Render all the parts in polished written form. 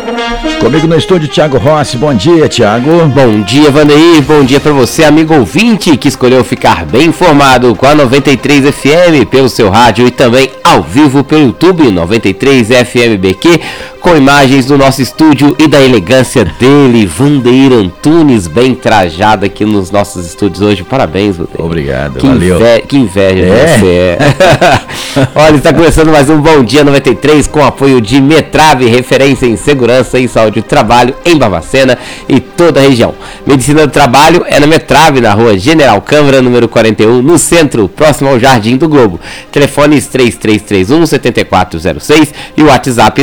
Comigo no estúdio, Thiago Rossi. Bom dia, Thiago. Bom dia, Vandeir. Bom dia para você, amigo ouvinte, que escolheu ficar bem informado com a 93 FM pelo seu rádio e também ao vivo pelo YouTube 93 FM BQ, com imagens do nosso estúdio e da elegância dele, Vandeir Antunes, bem trajado aqui nos nossos estúdios hoje. Parabéns, Vandeir. Obrigado, valeu. Que inveja você é. Olha, está começando mais um Bom Dia 93 com apoio de Metrave, referência em segurança e saúde do trabalho em Barbacena e toda a região. Medicina do Trabalho é na Metrave, na rua General Câmara, número 41, no centro, próximo ao Jardim do Globo. Telefones 3331-7406 e o WhatsApp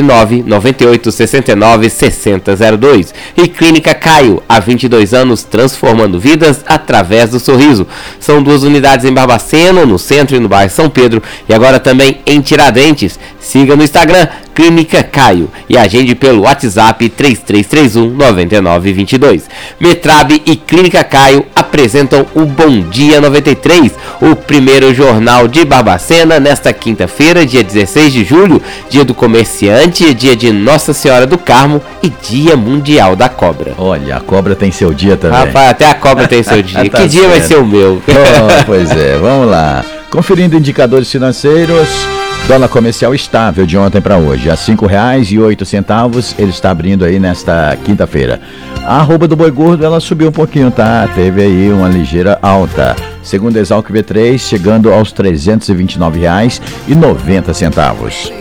99869-6002. E Clínica Caio, há 22 anos, transformando vidas através do sorriso. São 2 unidades em Barbacena, no centro e no bairro São Pedro, e agora também em Tiradentes. Siga no Instagram, Clínica Caio, e agende pelo WhatsApp 3331-9922. Metrave e Clínica Caio apresentam o Bom Dia 93, o primeiro jornal de Barbacena, nesta quinta-feira, dia 16 de julho, dia do comerciante, dia de Nossa Senhora do Carmo e dia mundial da cobra. Olha, a cobra tem seu dia também. Rapaz, até a cobra tem seu dia. Tá que dia certo. vai ser o meu? Pois é, vamos lá. Conferindo indicadores financeiros. Dólar comercial estável de ontem para hoje, a R$ 5,08, ele está abrindo aí nesta quinta-feira. A arroba do boi gordo, ela subiu um pouquinho, tá? Teve aí uma ligeira alta. Segundo Exalc B3, chegando aos R$ 329,90.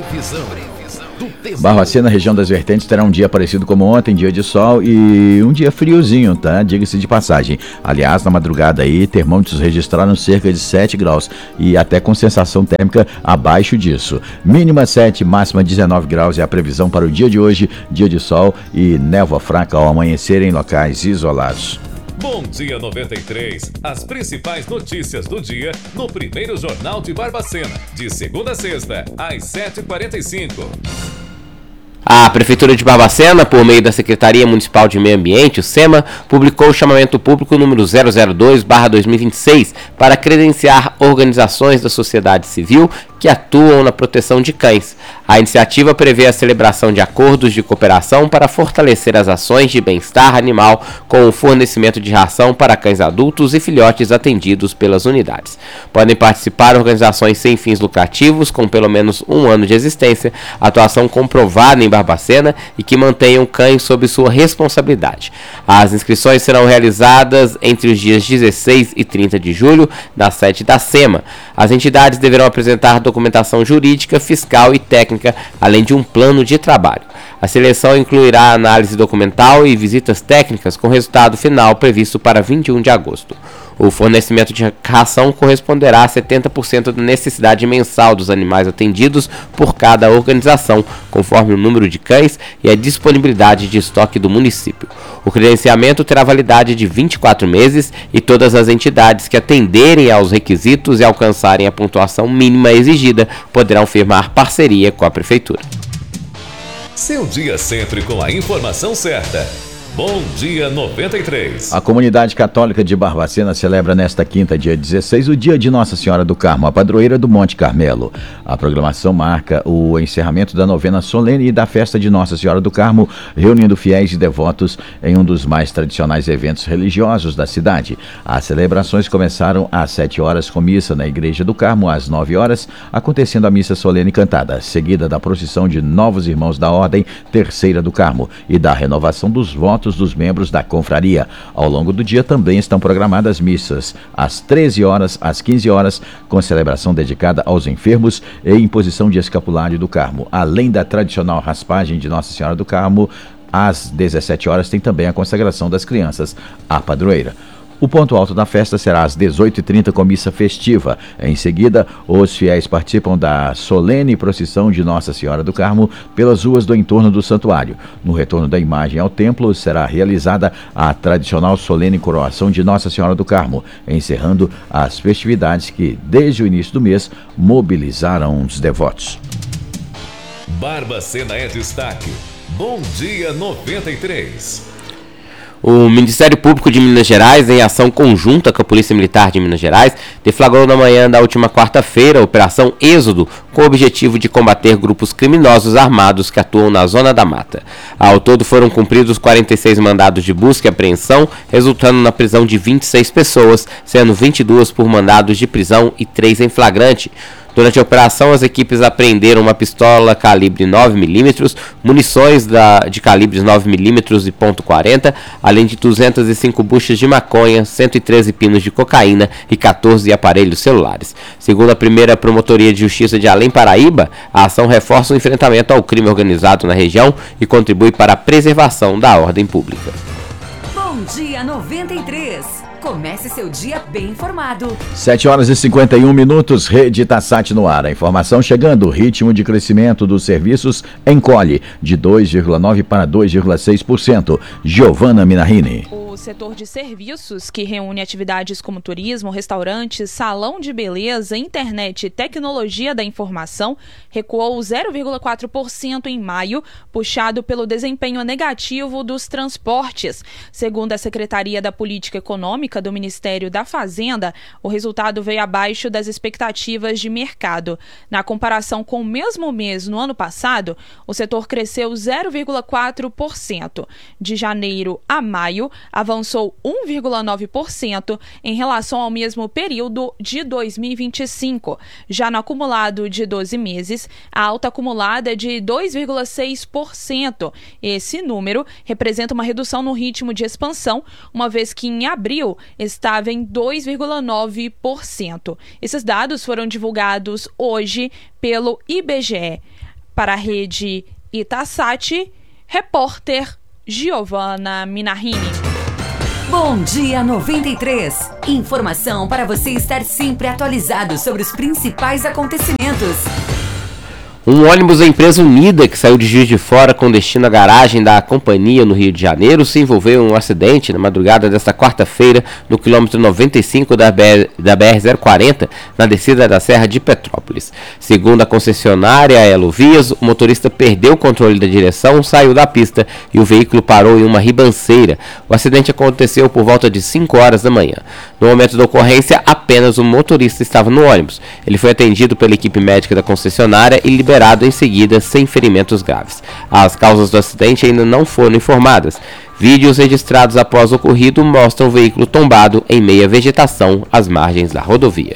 Barbacena, região das Vertentes, terá um dia parecido como ontem, dia de sol e um dia friozinho, tá? Diga-se de passagem. Aliás, na madrugada aí, termômetros registraram cerca de 7 graus e até com sensação térmica abaixo disso. Mínima 7, máxima 19 graus é a previsão para o dia de hoje, dia de sol e névoa fraca ao amanhecer em locais isolados. Bom Dia 93, as principais notícias do dia no primeiro Jornal de Barbacena, de segunda a sexta, às 7h45. A Prefeitura de Barbacena, por meio da Secretaria Municipal de Meio Ambiente, o SEMA, publicou o chamamento público número 002/2026 para credenciar organizações da sociedade civil que atuam na proteção de cães. A iniciativa prevê a celebração de acordos de cooperação para fortalecer as ações de bem-estar animal com o fornecimento de ração para cães adultos e filhotes atendidos pelas unidades. Podem participar organizações sem fins lucrativos com pelo menos 1 ano de existência, atuação comprovada em Barbacena e que mantenham cães sob sua responsabilidade. As inscrições serão realizadas entre os dias 16 e 30 de julho na sede da SEMA. As entidades deverão apresentar documentação jurídica, fiscal e técnica, além de um plano de trabalho. A seleção incluirá análise documental e visitas técnicas com resultado final previsto para 21 de agosto. O fornecimento de ração corresponderá a 70% da necessidade mensal dos animais atendidos por cada organização, conforme o número de cães e a disponibilidade de estoque do município. O credenciamento terá validade de 24 meses e todas as entidades que atenderem aos requisitos e alcançarem a pontuação mínima exigida poderão firmar parceria com a Prefeitura. Seu dia sempre com a informação certa. Bom Dia 93. A comunidade católica de Barbacena celebra nesta quinta, dia 16, o dia de Nossa Senhora do Carmo, a padroeira do Monte Carmelo. A programação marca o encerramento da novena solene e da festa de Nossa Senhora do Carmo, reunindo fiéis e devotos em um dos mais tradicionais eventos religiosos da cidade. As celebrações começaram às 7 horas com missa na Igreja do Carmo, às 9 horas, acontecendo a missa solene cantada, seguida da procissão de novos irmãos da Ordem Terceira do Carmo e da renovação dos votos dos membros da confraria. Ao longo do dia também estão programadas missas às 13 horas, às 15 horas, com celebração dedicada aos enfermos e imposição de escapulário do Carmo. Além da tradicional raspagem de Nossa Senhora do Carmo, às 17 horas tem também a consagração das crianças à padroeira. O ponto alto da festa será às 18h30 com missa festiva. Em seguida, os fiéis participam da solene procissão de Nossa Senhora do Carmo pelas ruas do entorno do santuário. No retorno da imagem ao templo, será realizada a tradicional solene coroação de Nossa Senhora do Carmo, encerrando as festividades que, desde o início do mês, mobilizaram os devotos. Barbacena é destaque. Bom Dia 93. O Ministério Público de Minas Gerais, em ação conjunta com a Polícia Militar de Minas Gerais, deflagrou na manhã da última quarta-feira a Operação Êxodo, com o objetivo de combater grupos criminosos armados que atuam na Zona da Mata. Ao todo foram cumpridos 46 mandados de busca e apreensão, resultando na prisão de 26 pessoas, sendo 22 por mandados de prisão e 3 em flagrante. Durante a operação, as equipes apreenderam uma pistola calibre 9mm, munições de calibres 9mm e .40, além de 205 buchas de maconha, 113 pinos de cocaína e 14 aparelhos celulares. Segundo a primeira Promotoria de Justiça de Além Paraíba, a ação reforça o enfrentamento ao crime organizado na região e contribui para a preservação da ordem pública. Bom dia 93. Comece seu dia bem informado. 7h51, Rede Tassat no ar. A informação chegando, o ritmo de crescimento dos serviços encolhe de 2,9% para 2,6%. Giovana Minahini. O setor de serviços, que reúne atividades como turismo, restaurantes, salão de beleza, internet e tecnologia da informação, recuou 0,4% em maio, puxado pelo desempenho negativo dos transportes. Segundo a Secretaria da Política Econômica do Ministério da Fazenda, o resultado veio abaixo das expectativas de mercado. Na comparação com o mesmo mês no ano passado, o setor cresceu 0,4%. De janeiro a maio, avançou 1,9% em relação ao mesmo período de 2025. Já no acumulado de 12 meses, a alta acumulada é de 2,6%. Esse número representa uma redução no ritmo de expansão, uma vez que em abril estava em 2,9%. Esses dados foram divulgados hoje pelo IBGE. Para a rede Itasat, repórter Giovana Minahini. Bom dia 93. Informação para você estar sempre atualizado sobre os principais acontecimentos. Um ônibus da empresa Unida, que saiu de Juiz de Fora com destino à garagem da companhia no Rio de Janeiro, se envolveu em um acidente na madrugada desta quarta-feira no quilômetro 95 da BR-040, na descida da Serra de Petrópolis. Segundo a concessionária Elovias, o motorista perdeu o controle da direção, saiu da pista e o veículo parou em uma ribanceira. O acidente aconteceu por volta de 5 horas da manhã. No momento da ocorrência, apenas o motorista estava no ônibus. Ele foi atendido pela equipe médica da concessionária e liberado em seguida sem ferimentos graves. As causas do acidente ainda não foram informadas. Vídeos registrados após o ocorrido mostram o veículo tombado em meia vegetação às margens da rodovia.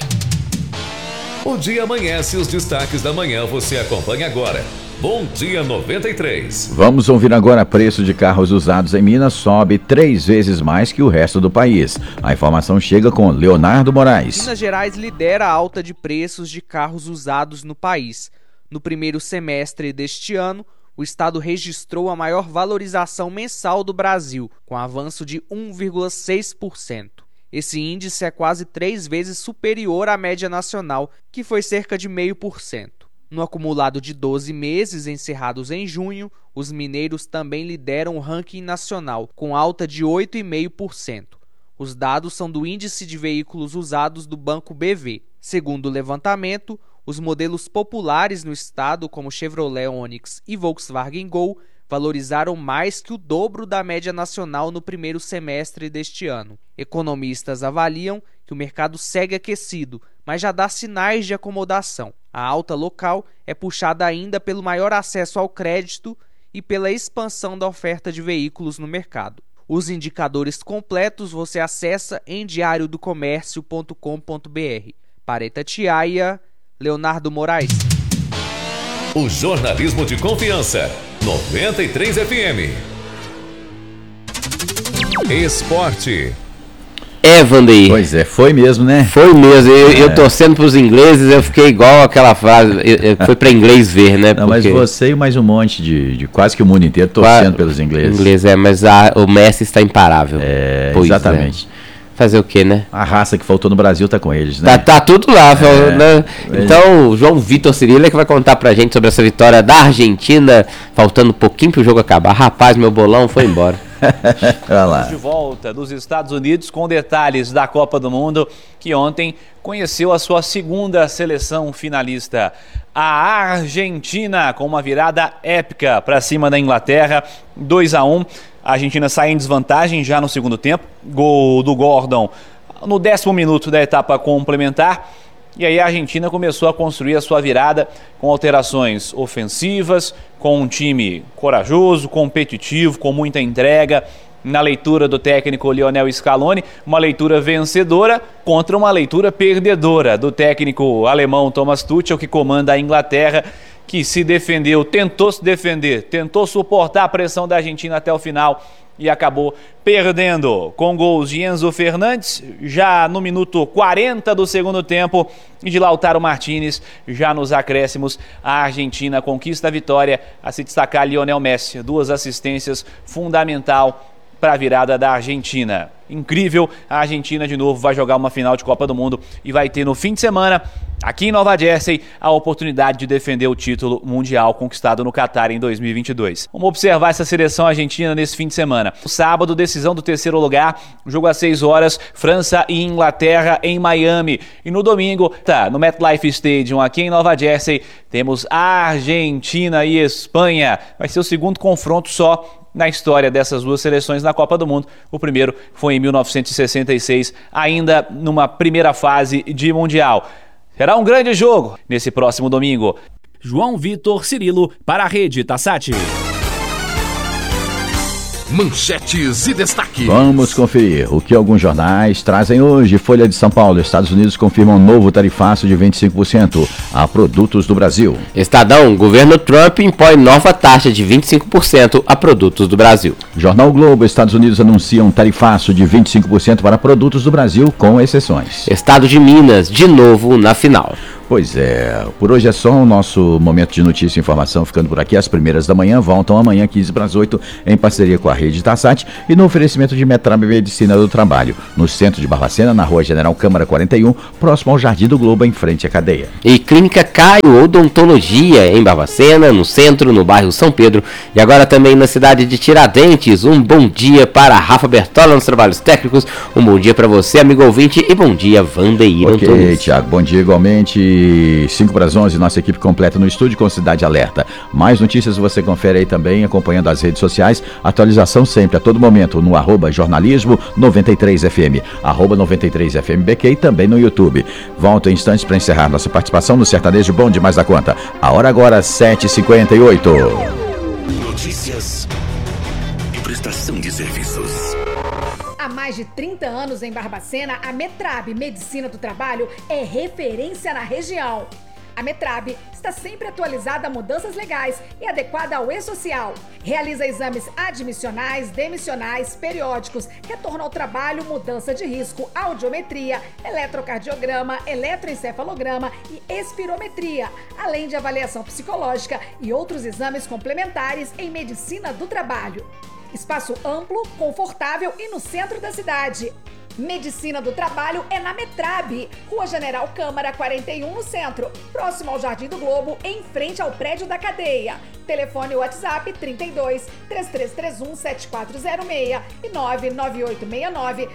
O dia amanhece, os destaques da manhã você acompanha agora. Bom dia 93. Vamos ouvir agora: preço de carros usados em Minas sobe 3 vezes mais que o resto do país. A informação chega com Leonardo Moraes. Minas Gerais lidera a alta de preços de carros usados no país. No primeiro semestre deste ano, o estado registrou a maior valorização mensal do Brasil, com avanço de 1,6%. Esse índice é quase 3 vezes superior à média nacional, que foi cerca de 0,5%. No acumulado de 12 meses encerrados em junho, os mineiros também lideram o ranking nacional, com alta de 8,5%. Os dados são do Índice de Veículos Usados do Banco BV. Segundo o levantamento, os modelos populares no estado, como Chevrolet Onix e Volkswagen Gol, valorizaram mais que o dobro da média nacional no primeiro semestre deste ano. Economistas avaliam que o mercado segue aquecido, mas já dá sinais de acomodação. A alta local é puxada ainda pelo maior acesso ao crédito e pela expansão da oferta de veículos no mercado. Os indicadores completos você acessa em diariodocomércio.com.br. Para Itatiaia, Leonardo Moraes. O jornalismo de confiança, 93 FM. Esporte. Vandeir. Pois é, foi mesmo, né? Foi mesmo. Eu torcendo pros ingleses, eu fiquei igual aquela frase. Foi pra inglês ver, né? Não, porque... mas você e mais um monte de quase que o mundo inteiro torcendo pelos ingleses. Inglês, mas o Messi está imparável. Exatamente. Fazer o quê, né? A raça que faltou no Brasil tá com eles, né? Tá tudo lá, né? Então, o João Vitor Cirilo é que vai contar pra gente sobre essa vitória da Argentina, faltando um pouquinho pro jogo acabar. Rapaz, meu bolão foi embora. Olha lá. De volta dos Estados Unidos com detalhes da Copa do Mundo, que ontem conheceu a sua segunda seleção finalista. A Argentina com uma virada épica para cima da Inglaterra, 2-1. A Argentina sai em desvantagem já no segundo tempo. Gol do Gordon no 10º minuto da etapa complementar. E aí a Argentina começou a construir a sua virada com alterações ofensivas, com um time corajoso, competitivo, com muita entrega. Na leitura do técnico Lionel Scaloni, uma leitura vencedora contra uma leitura perdedora do técnico alemão Thomas Tuchel, que comanda a Inglaterra, que se defendeu, tentou se defender, tentou suportar a pressão da Argentina até o final e acabou perdendo com gols de Enzo Fernandes, já no minuto 40 do segundo tempo, e de Lautaro Martínez, já nos acréscimos. A Argentina conquista a vitória, a se destacar Lionel Messi, 2 assistências, fundamental para a virada da Argentina. Incrível, a Argentina de novo vai jogar uma final de Copa do Mundo e vai ter no fim de semana, aqui em Nova Jersey, a oportunidade de defender o título mundial conquistado no Catar em 2022. Vamos observar essa seleção argentina nesse fim de semana. No sábado, decisão do 3º lugar, jogo às 6 horas, França e Inglaterra em Miami. E no domingo, no MetLife Stadium, aqui em Nova Jersey, temos Argentina e Espanha. Vai ser o segundo confronto só na história dessas duas seleções na Copa do Mundo. O primeiro foi em 1966, ainda numa primeira fase de Mundial. Será um grande jogo nesse próximo domingo. João Vitor Cirilo para a Rede Tassati. Manchetes e destaques. Vamos conferir o que alguns jornais trazem hoje. Folha de São Paulo. Estados Unidos confirma um novo tarifaço de 25% a produtos do Brasil. Estadão. Governo Trump impõe nova taxa de 25% a produtos do Brasil. Jornal Globo. Estados Unidos anuncia um tarifaço de 25% para produtos do Brasil, com exceções. Estado de Minas, de novo na final. Pois é, por hoje é só o nosso momento de notícia e informação ficando por aqui. As primeiras da manhã voltam amanhã, 15:08, em parceria com a Rede Tassati e no oferecimento de Metrab Medicina do Trabalho, no centro de Barbacena, na Rua General Câmara 41, próximo ao Jardim do Globo, em frente à cadeia. E Clínica Caio Odontologia, em Barbacena, no centro, no bairro São Pedro, e agora também na cidade de Tiradentes. Um bom dia para Rafa Bertola nos trabalhos técnicos, um bom dia para você, amigo ouvinte, e bom dia, Vandeir Antunes. Ok, Thiago, bom dia igualmente. 5:11, nossa equipe completa no estúdio com Cidade Alerta. Mais notícias você confere aí também, acompanhando as redes sociais. Atualização sempre, a todo momento, no @jornalismo93fm, @93fmbq e também no YouTube. Volto em instantes para encerrar nossa participação no Sertanejo Bom Demais da Conta. A hora agora, 7h58. Notícias e prestação de serviços. Há mais de 30 anos em Barbacena, a Metrab Medicina do Trabalho é referência na região. A Metrab está sempre atualizada a mudanças legais e adequada ao e-social. Realiza exames admissionais, demissionais, periódicos, retorno ao trabalho, mudança de risco, audiometria, eletrocardiograma, eletroencefalograma e espirometria, além de avaliação psicológica e outros exames complementares em medicina do trabalho. Espaço amplo, confortável e no centro da cidade. Medicina do Trabalho é na Metrab, Rua General Câmara 41, no centro, próximo ao Jardim do Globo, em frente ao prédio da cadeia. Telefone WhatsApp 32 3331 7406 e 99869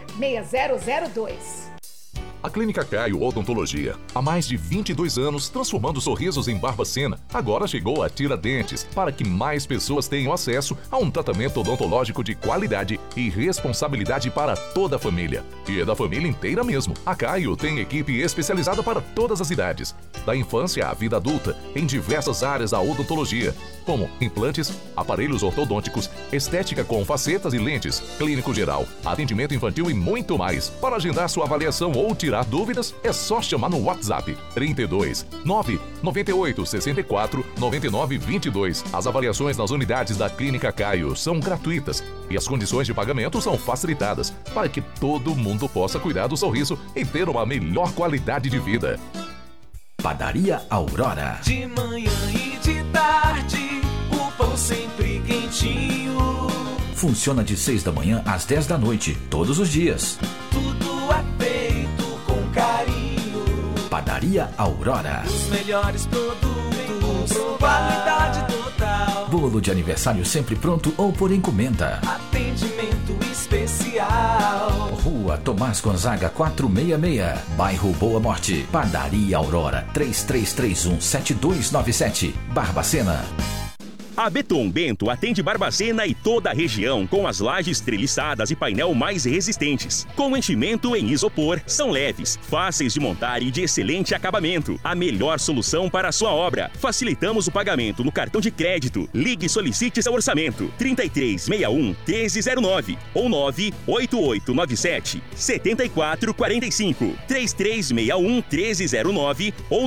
6002. A Clínica Caio Odontologia, há mais de 22 anos transformando sorrisos em Barbacena, agora chegou a Tiradentes, para que mais pessoas tenham acesso a um tratamento odontológico de qualidade e responsabilidade para toda a família. E é da família inteira mesmo. A Caio tem equipe especializada para todas as idades, da infância à vida adulta, em diversas áreas da odontologia, como implantes, aparelhos ortodônticos, estética com facetas e lentes, clínico geral, atendimento infantil e muito mais. Para agendar sua avaliação ou tirar dúvidas, é só chamar no WhatsApp 32 998 64 99 22. As avaliações nas unidades da Clínica Caio são gratuitas e as condições de pagamento são facilitadas para que todo mundo possa cuidar do sorriso e ter uma melhor qualidade de vida. Padaria Aurora. De manhã e de tarde, o pão sempre quentinho. Funciona de 6 da manhã às 10 da noite, todos os dias. Tudo é feito com carinho. Padaria Aurora. Os melhores produtos Bolos, qualidade total. Bolo de aniversário sempre pronto ou por encomenda. Atendimento especial. Rua Tomás Gonzaga 466, bairro Boa Morte. Padaria Aurora 3331-7297, Barbacena. A Beton Bento atende Barbacena e toda a região com as lajes treliçadas e painel mais resistentes. Com enchimento em isopor, são leves, fáceis de montar e de excelente acabamento. A melhor solução para a sua obra. Facilitamos o pagamento no cartão de crédito. Ligue e solicite seu orçamento. 3361-1309 ou 98897-7445. 3361-1309 ou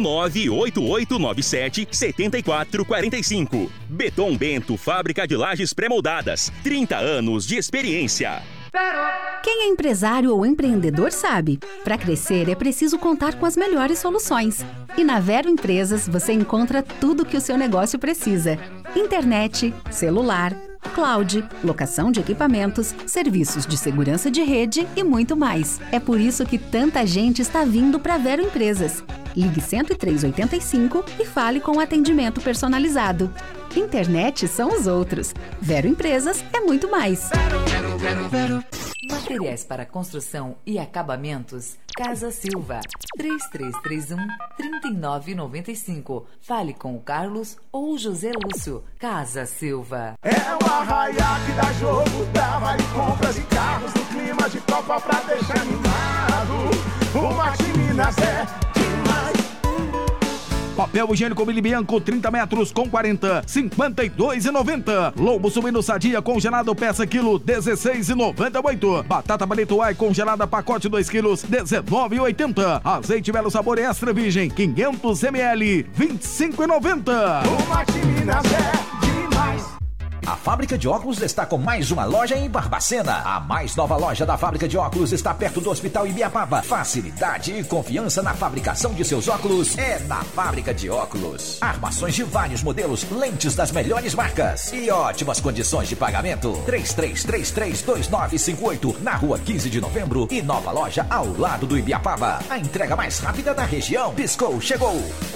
98897-7445. Beton Bento, fábrica de lajes pré-moldadas. 30 anos de experiência. Quem é empresário ou empreendedor sabe, para crescer é preciso contar com as melhores soluções. E na Vero Empresas você encontra tudo que o seu negócio precisa: internet, celular, cloud, locação de equipamentos, serviços de segurança de rede e muito mais. É por isso que tanta gente está vindo para Vero Empresas. Ligue 10385 e fale com atendimento personalizado. Internet são os outros. Vero Empresas é muito mais. Materiais para construção e acabamentos, Casa Silva, 3331-3995. Fale com o Carlos ou o José Lúcio. Casa Silva. É o arraiá que dá jogo, dá vale compras e carros no clima de Copa pra deixar animado. O Mate Minas é demais. Papel higiênico Mili Bianco 30 metros com 40, 52,90. Lombo suíno sadia congelado peça quilo 16,98. Batata Barreto Ai congelada pacote 2 quilos 19,80. Azeite Belo Sabor extra virgem 500 ml 25,90. O Mate Minas é demais. A Fábrica de Óculos está com mais uma loja em Barbacena. A mais nova loja da Fábrica de Óculos está perto do Hospital Ibiapaba. Facilidade e confiança na fabricação de seus óculos é na Fábrica de Óculos. Armações de vários modelos, lentes das melhores marcas e ótimas condições de pagamento. 33332958 na Rua 15 de Novembro e nova loja ao lado do Ibiapaba. A entrega mais rápida da região. Piscou, chegou.